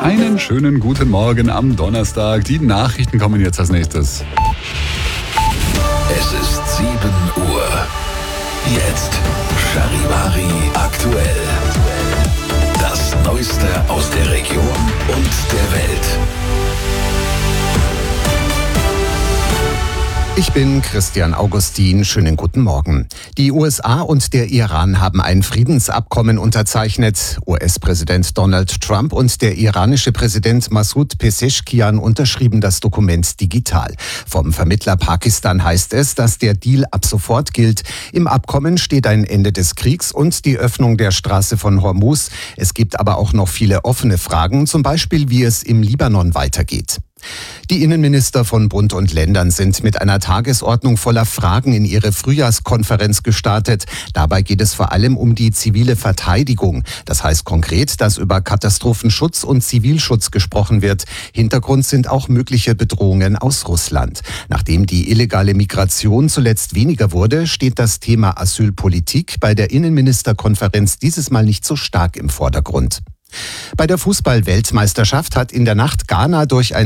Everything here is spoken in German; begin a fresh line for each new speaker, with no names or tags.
Einen schönen guten Morgen am Donnerstag. Die Nachrichten kommen jetzt als nächstes.
Es ist 7 Uhr. Jetzt Charivari aktuell. Das Neueste aus der Region und der Welt.
Ich bin Christian Augustin. Schönen guten Morgen. Die USA und der Iran haben ein Friedensabkommen unterzeichnet. US-Präsident Donald Trump und der iranische Präsident Masoud Pezeshkian unterschrieben das Dokument digital. Vom Vermittler Pakistan heißt es, dass der Deal ab sofort gilt. Im Abkommen steht ein Ende des Kriegs und die Öffnung der Straße von Hormuz. Es gibt aber auch noch viele offene Fragen, zum Beispiel wie es im Libanon weitergeht. Die Innenminister von Bund und Ländern sind mit einer Tagesordnung voller Fragen in ihre Frühjahrskonferenz gestartet. Dabei geht es vor allem um die zivile Verteidigung. Das heißt konkret, dass über Katastrophenschutz und Zivilschutz gesprochen wird. Hintergrund sind auch mögliche Bedrohungen aus Russland. Nachdem die illegale Migration zuletzt weniger wurde, steht das Thema Asylpolitik bei der Innenministerkonferenz dieses Mal nicht so stark im Vordergrund. Bei der Fußball-Weltmeisterschaft hat in der Nacht Ghana durch ein